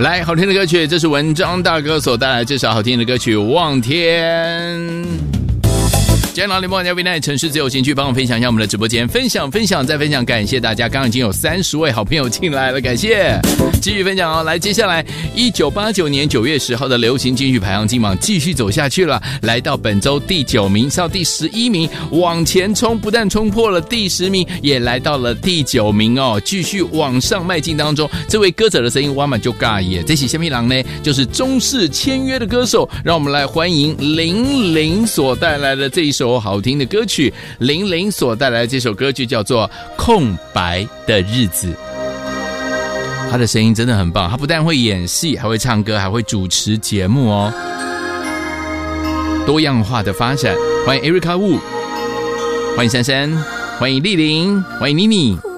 来，好听的歌曲，这是文章大哥所带来这首好听的歌曲《望天》。今天老联播家为城市自由行去帮我分享一下我们的直播间，分享再分享，感谢大家，刚刚已经有30位好朋友进来了，感谢，继续分享哦。来，接下来1989年9月10号的流行金曲排行金榜继续走下去了，来到本周第9名，到第11名，往前冲，不但冲破了第10名，也来到了第9名哦，继续往上迈进当中。这位歌者的声音哇嘛就尬耶，这是什么人呢？就是中视签约的歌手，让我们来欢迎00所带来的这一首好听的歌曲。00所带来的这首歌曲叫做《空白的日子》。他的声音真的很棒，他不但会演戏，还会唱歌，还会主持节目哦，多样化的发展。欢迎 Erica Wu， 欢迎珊珊，欢迎丽玲，欢迎妮妮。